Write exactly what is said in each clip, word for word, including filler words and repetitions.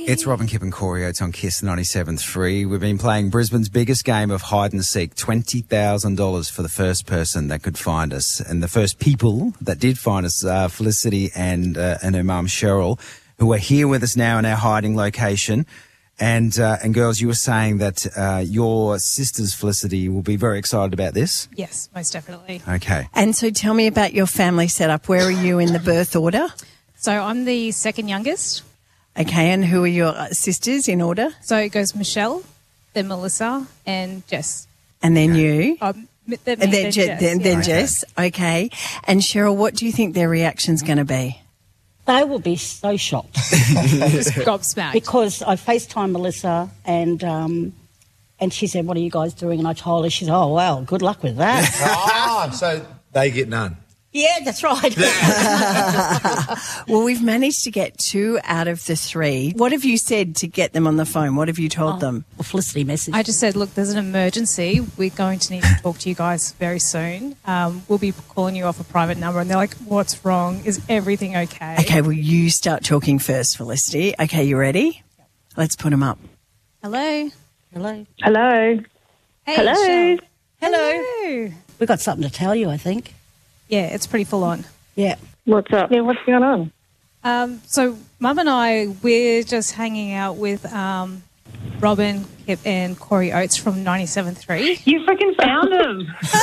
It's Robin, Kip and Corey Oates on Kiss ninety-seven point three. We've been playing Brisbane's biggest game of hide and seek, twenty thousand dollars for the first person that could find us. And the first people that did find us are Felicity and, uh, and her mum Cheryl, who are here with us now in our hiding location. And, uh, and girls, you were saying that uh, your sister's Felicity will be very excited about this. Yes, most definitely. Okay. And so tell me about your family setup. Where are you in the birth order? So I'm the second youngest. Okay, and who are your sisters in order? So it goes Michelle, then Melissa, and Jess. And then you? Um, then, me, And then, then Je- Jess. then, then yeah. Jess. Okay. And Cheryl, what do you think their reaction's going to be? They will be so shocked Just gobsmacked. because I FaceTime Melissa and um, and she said, "What are you guys doing?" And I told her, she said, "Oh, well, good luck with that." Oh, so they get none. Yeah, that's right. Well, we've managed to get two out of the three. What have you said to get them on the phone? What have you told Oh, them? a Felicity message. I just said, look, there's an emergency. We're going to need to talk to you guys very soon. Um, we'll be calling you off a private number. And they're like, what's wrong? Is everything okay? Okay, well, you start talking first, Felicity. Okay, you ready? Let's put them up. Hello. Hello. Hello. Hey, Hello. Cheryl. Hello. Hello. We've got something to tell you, I think. Yeah, it's pretty full on. Yeah. What's up? Yeah, what's going on? Um, so Mum and I, we're just hanging out with um, Robin, Kip and Corey Oates from ninety-seven point three. You freaking found him.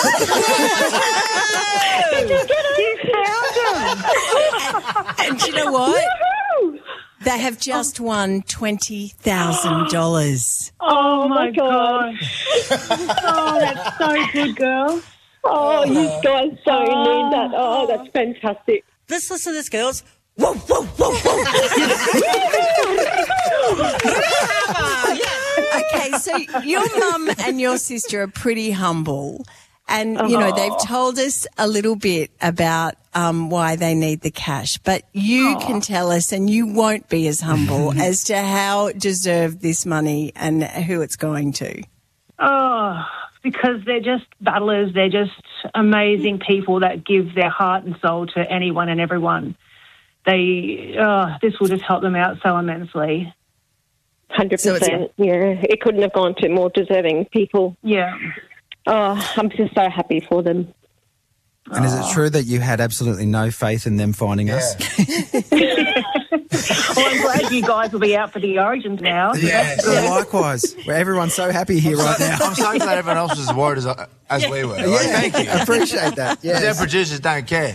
You found him. And do you know what? Woohoo! They have just won twenty thousand dollars. Oh, my God. Oh, that's so good, girl. Oh, you guys so need that. Oh, that's fantastic. Let's listen to this, girls. Whoa, whoa, whoa, whoa. Okay, so your mum and your sister are pretty humble. And, you know, they've told us a little bit about um, why they need the cash. But you can tell us, and you won't be as humble, as to how deserved this money and who it's going to. Oh, because they're just battlers. They're just amazing people that give their heart and soul to anyone and everyone. They, oh, this will just help them out so immensely. one hundred So percent. it's- Yeah, it couldn't have gone to more deserving people. Yeah. Oh, I'm just so happy for them. And is it true that you had absolutely no faith in them finding us? Well, I'm glad you guys will be out for the Origins now. Yeah. Yeah, likewise. Well, everyone's so happy here right now. I'm so glad everyone else was as worried as, as we were. Like, thank you. Appreciate that. Their Yes. producers don't care.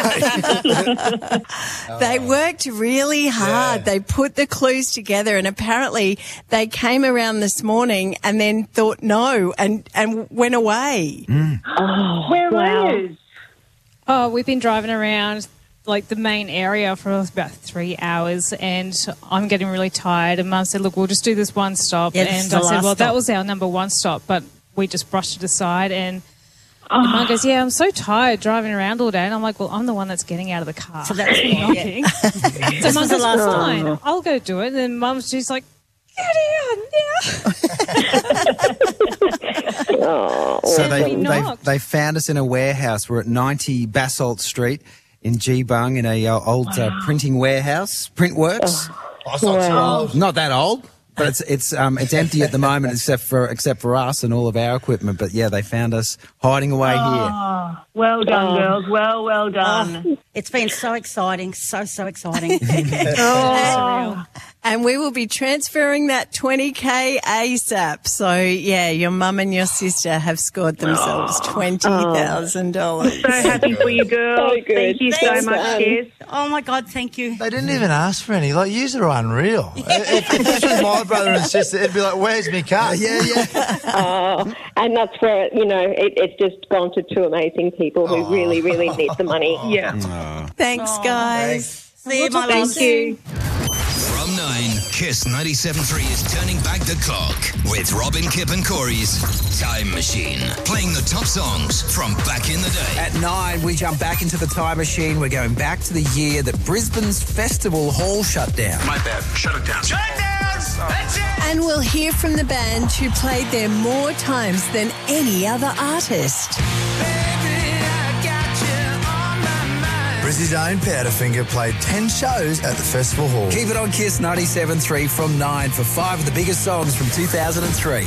They worked really hard. Yeah. They put the clues together, and apparently they came around this morning and then thought no and, and went away. Oh, Where wow. are you? Oh, we've been driving around like the main area for about three hours and I'm getting really tired. And Mum said, look, we'll just do this one stop. Yeah, this is and the I said, last well, that stop. was our number one stop, but we just brushed it aside. And, and Mum goes, yeah, I'm so tired driving around all day. And I'm like, well, I'm the one that's getting out of the car. So that's knocking. So Mum was the goes, last fine, I'll go do it. And then Mum's just like, get out now. Oh, So they, we they knocked. they found us in a warehouse. We're at ninety Basalt Street in Geebung in a uh, old uh, printing warehouse, Printworks. Oh, it's not so old. Not that old, but it's it's um it's empty at the moment except for except for us and all of our equipment. But yeah, they found us hiding away here. Oh, well done, girls. Well, well done. It's been so exciting, so, so exciting. Oh. And we will be transferring that twenty K ASAP. So, yeah, your mum and your sister have scored themselves twenty thousand dollars. So happy for you, girls. So good. Thank you so Thanks, much, Anne. Kiss. Oh, my God, thank you. They didn't even ask for any. Like, yous are unreal. If, if this was my brother and sister, it'd be like, where's me car? Yeah, yeah. Oh, and that's where, you know, it, it's just gone to two amazing people who really, really need the money. Yeah. Thanks, guys. See you, my Thank loves. you. From nine, Kiss ninety-seven point three is turning back the clock with Robin, Kip and Corey's Time Machine. Playing the top songs from back in the day. At nine, we jump back into the time machine. We're going back to the year that Brisbane's Festival Hall shut down. My bad. Shut it down. Shut it down! That's it! And we'll hear from the band who played there more times than any other artist. Brizzy's own Powderfinger played ten shows at the Festival Hall. Keep it on Kiss ninety-seven point three from nine for five of the biggest songs from two thousand three.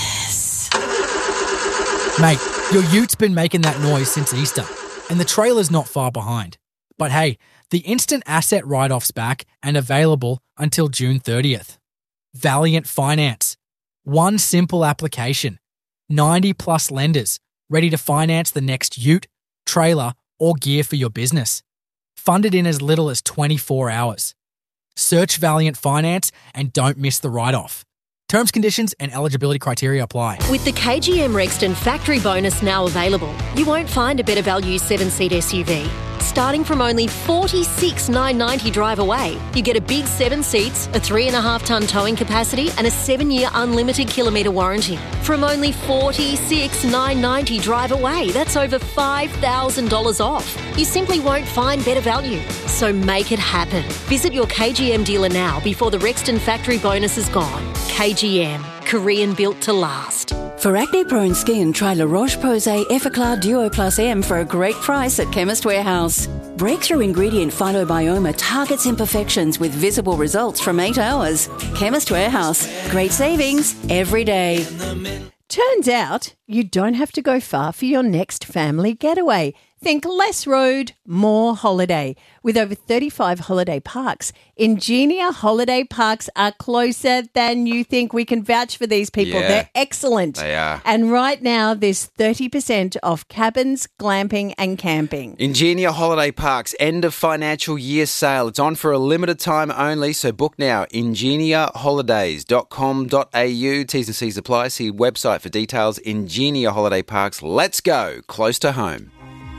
Mate, your ute has been making that noise since Easter, and the trailer's not far behind. But hey, the instant asset write-off's back and available until June thirtieth. Valiant Finance. One simple application. ninety plus lenders ready to finance the next ute, trailer, or gear for your business. Funded in as little as twenty-four hours. Search Valiant Finance and don't miss the write-off. Terms, conditions and eligibility criteria apply. With the K G M Rexton factory bonus now available, you won't find a better value seven-seat S U V. Starting from only forty-six thousand nine hundred ninety dollars drive away, you get a big seven seats, a three and a half tonne towing capacity and a seven-year unlimited kilometre warranty. From only forty-six thousand nine hundred ninety dollars drive away, that's over five thousand dollars off. You simply won't find better value. So make it happen. Visit your K G M dealer now before the Rexton factory bonus is gone. K G M, Korean built to last. For acne-prone skin, try La Roche-Posay Effaclar Duo Plus M for a great price at Chemist Warehouse. Breakthrough ingredient Phytobioma targets imperfections with visible results from eight hours. Chemist Warehouse. Great savings every day. Turns out you don't have to go far for your next family getaway. Think less road, more holiday. With over thirty-five holiday parks, Ingenia holiday parks are closer than you think. We can vouch for these people. Yeah, they're excellent. they are. And right now, there's thirty percent off cabins, glamping and camping. Ingenia Holiday Parks end of financial year sale. It's on for a limited time only, so book now. ingenia holidays dot com dot a u. T's and C's apply. See website for details. Ingenia Holiday Parks. Let's go. Close to home.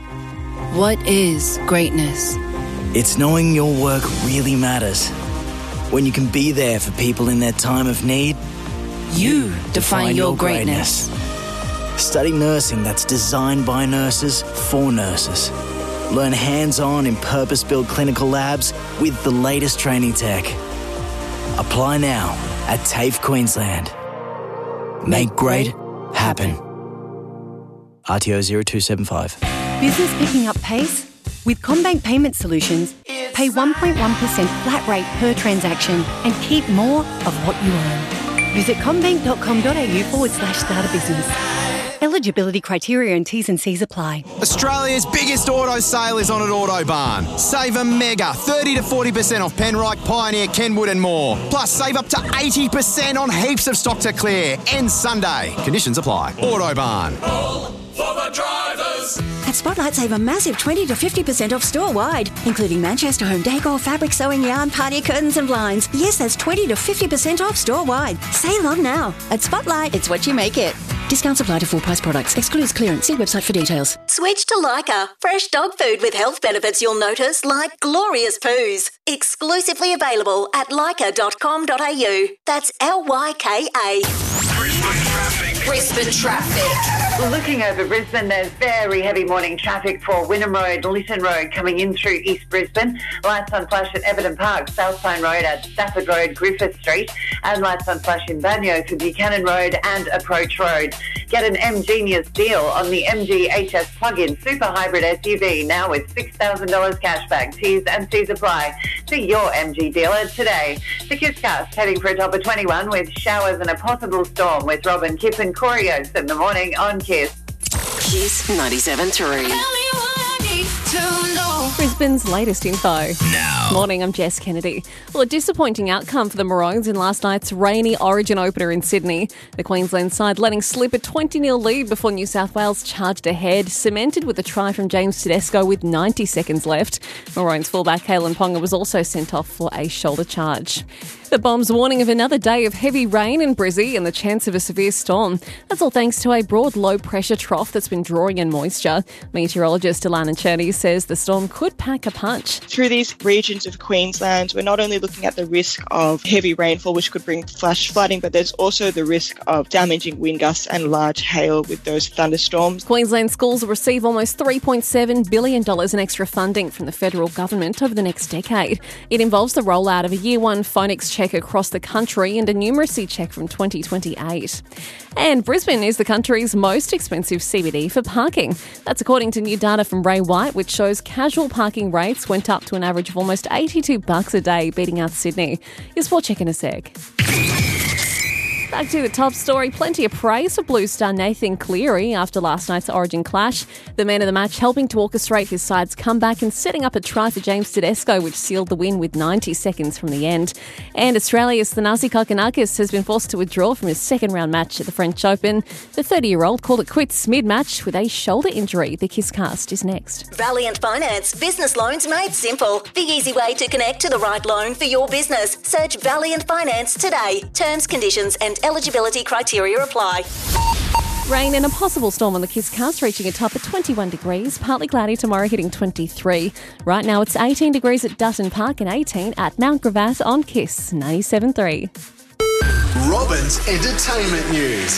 What is greatness? It's knowing your work really matters. When you can be there for people in their time of need. You define your greatness. Study nursing that's designed by nurses for nurses. Learn hands-on in purpose-built clinical labs with the latest training tech. Apply now at TAFE Queensland. Make great happen. R T O zero two seven five. Business picking up pace? With CommBank Payment Solutions, pay one point one percent flat rate per transaction and keep more of what you earn. Visit commbank dot com dot a u forward slash start a business. Eligibility criteria and T's and C's apply. Australia's biggest auto sale is on at Autobarn. Save a mega thirty to forty percent off Penrite, Pioneer, Kenwood and more. Plus save up to eighty percent on heaps of stock to clear. Ends Sunday. Conditions apply. Autobarn. All for the drivers. At Spotlight, save a massive twenty to fifty percent off store-wide, including Manchester home decor, fabric, sewing yarn, party curtains and blinds. Yes, that's twenty to fifty percent off store-wide. Save on now. At Spotlight, it's what you make it. Discounts apply to full-price products. Excludes clearance. See website for details. Switch to Lyca. Fresh dog food with health benefits you'll notice, like glorious poos. Exclusively available at lyca dot com dot a u. That's L Y K A. Brisbane traffic. Looking over Brisbane, there's very heavy morning traffic for Wynnum Road, Lytton Road coming in through East Brisbane. Lights on flash at Everton Park, Southside Road at Stafford Road, Griffith Street, and lights on flash in Banyo for Buchanan Road and Approach Road. Get an M-Genius deal on the M G H S plug-in super hybrid S U V now with six thousand dollars cashback. T's and C's apply. See your M G dealer today. The Kisscast heading for a top of twenty-one with showers and a possible storm with Robin, Kip and Corios in the morning on Kiss. Kiss ninety-seven point three. Brisbane's latest info. Now. Morning, I'm Jess Kennedy. Well, a disappointing outcome for the Maroons in last night's rainy Origin opener in Sydney. The Queensland side letting slip a twenty nil lead before New South Wales charged ahead, cemented with a try from James Tedesco with ninety seconds left. Maroons fullback Kalen Ponga was also sent off for a shoulder charge. The Bombs warning of another day of heavy rain in Brizzy and the chance of a severe storm. That's all thanks to a broad low-pressure trough that's been drawing in moisture. Meteorologist Alana Cherney says the storm could pack a punch. Through these regions of Queensland, we're not only looking at the risk of heavy rainfall, which could bring flash flooding, but there's also the risk of damaging wind gusts and large hail with those thunderstorms. Queensland schools will receive almost three point seven billion dollars in extra funding from the federal government over the next decade. It involves the rollout of a year one phonics check across the country and a numeracy check from twenty twenty-eight. And Brisbane is the country's most expensive C B D for parking. That's according to new data from Ray White, which shows casual parking rates went up to an average of almost eighty-two bucks a day, beating out Sydney. Your sport check in a sec. Back to the top story. Plenty of praise for Blue star Nathan Cleary after last night's Origin clash. The man of the match helping to orchestrate his side's comeback and setting up a try for James Tedesco, which sealed the win with ninety seconds from the end. And Australia's Thanasi Kokkinakis has been forced to withdraw from his second round match at the French Open. The thirty-year-old called it quits mid-match with a shoulder injury. The Kisscast is next. Valiant Finance. Business loans made simple. The easy way to connect to the right loan for your business. Search Valiant Finance today. Terms, conditions and eligibility criteria apply. Rain and a possible storm on the Kisscast, reaching a top at twenty-one degrees. Partly cloudy tomorrow, hitting twenty-three. Right now it's eighteen degrees at Dutton Park and eighteen at Mount Gravatt on Kiss ninety-seven point three. Robin's entertainment news.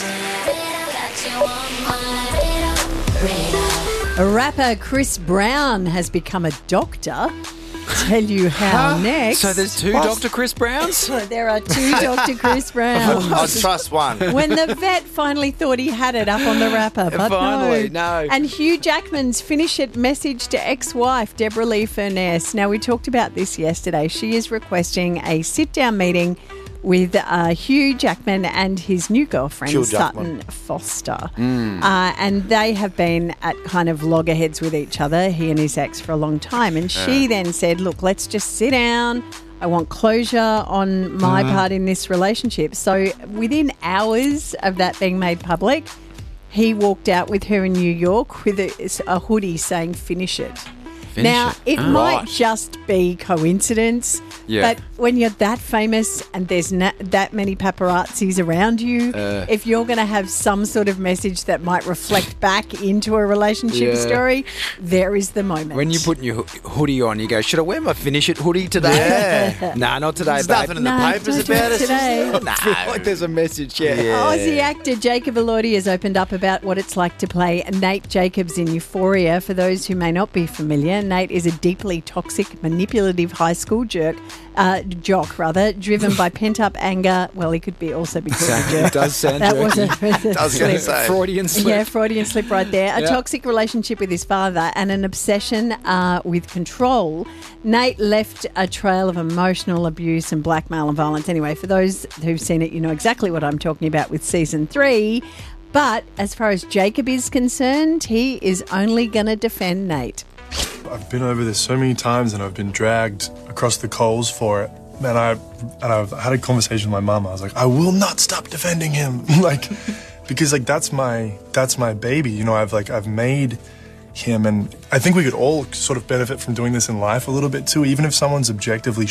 Rapper Chris Brown has become a doctor. Tell you how Huh? next. So there's two Doctor Chris Browns? There are two Doctor Chris Browns. I trust one. When the vet finally thought he had it up on the rapper, but Finally, no. no. And Hugh Jackman's finish it message to ex-wife Deborah Lee Furness. Now, we talked about this yesterday. She is requesting a sit-down meeting with uh, Hugh Jackman and his new girlfriend, Hugh Sutton Jackman. Foster. Mm. Uh, and they have been at kind of loggerheads with each other, he and his ex, for a long time. And she Yeah. then said, look, let's just sit down. I want closure on my Mhm. part in this relationship. So within hours of that being made public, he walked out with her in New York with a, a hoodie saying, finish it. Finish now, it. it Ah. might Right. just be coincidence, Yeah. but when you're that famous and there's na- that many paparazzis around you, Uh. if you're going to have some sort of message that might reflect back into a relationship Yeah. story, there is the moment. When you put your ho- hoodie on, you go, should I wear my Finish It hoodie today? Yeah. nah, not today, There's babe. nothing in the No, papers don't do about it it. today. I feel like there's a message, yeah. Aussie actor Jacob Elordi has opened up about what it's like to play Nate Jacobs in Euphoria. For those who may not be familiar, Nate is a deeply toxic, manipulative high school jerk, uh, jock rather, driven by pent-up anger. Well, he could be also be called a jerk. It does sound that jerky. was a, I was gonna say. Freudian slip. Yeah, Freudian slip right there. A Yeah. toxic relationship with his father and an obsession uh, with control. Nate left a trail of emotional abuse and blackmail and violence. Anyway, for those who've seen it, you know exactly what I'm talking about with season three. But as far as Jacob is concerned, he is only going to defend Nate. I've been over this so many times and I've been dragged across the coals for it. And, I, and I've had a conversation with my mum. I was like, I will not stop defending him. like, because like that's my that's my baby. You know, I've like I've made him, and I think we could all sort of benefit from doing this in life a little bit too, even if someone's objectively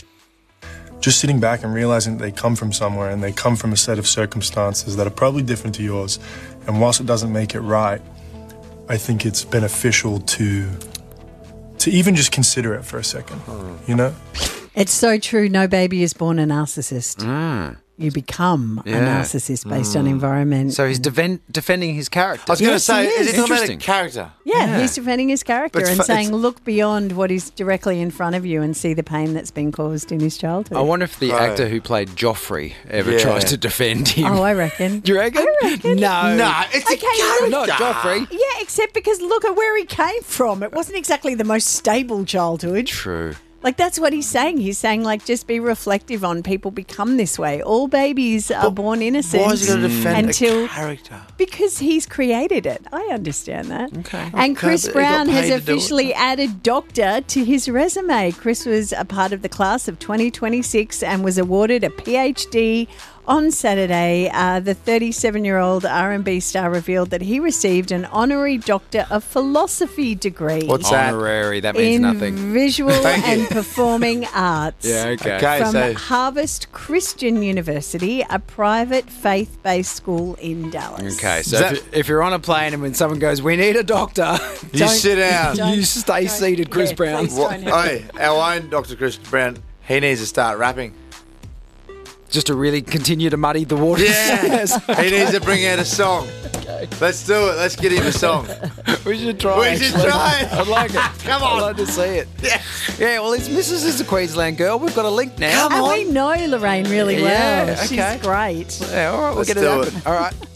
just sitting back and realizing that they come from somewhere and they come from a set of circumstances that are probably different to yours. And whilst it doesn't make it right, I think it's beneficial to to even just consider it for a second, you know? It's so true. No baby is born a narcissist. Mm. You become a Yeah. narcissist based on Mm. environment. So he's defen- defending his character. I was going to Yes, say, he is is. he talking about a Interesting. character? Yeah, Yeah. he's defending his character But and it's fu- saying, it's- look beyond what is directly in front of you and see the pain that's been caused in his childhood. I wonder if the Right. actor who played Joffrey ever Yeah. tries to defend him. Oh, I reckon. Do you reckon? I reckon. No. No, it's a Okay, character. Not Joffrey. Yeah, except because look at where he came from. It wasn't exactly the most stable childhood. True. Like, that's what he's saying. He's saying, like, just be reflective on people become this way. All babies are born innocent. Why is he going to defend until a character? Because he's created it. I understand that. Okay. And Chris Okay, but he got Brown has paid to do it. officially added doctor to his resume. Chris was a part of the class of twenty twenty-six and was awarded a P H D on Saturday. Uh, the thirty-seven-year-old R and B star revealed that he received an honorary Doctor of Philosophy degree What's that? Honorary. That means in nothing. visual Thank you. and performing arts. Yeah, okay. Okay. From so- Harvest Christian University, a private faith-based school in Dallas. Okay, so Is if, that- you- if you're on a plane and when someone goes, we need a doctor, You Don't- sit down. don't- you stay don't- seated, Chris yeah, Brown. please What, don't. hey, our own Doctor Chris Brown, he needs to start rapping. just to really continue to muddy the waters. Yeah, So- he needs to bring out a song. Let's do it. Let's get him a song. We should try. We should actually. try it. I'd like it. Come on. I'd like to see it. Yeah. Yeah, well, it's Missus is a Queensland girl. We've got a link now. And we know Lorraine really well. Yeah, She's okay. great. Yeah, all right, we'll Let's get it do happen. it. All right.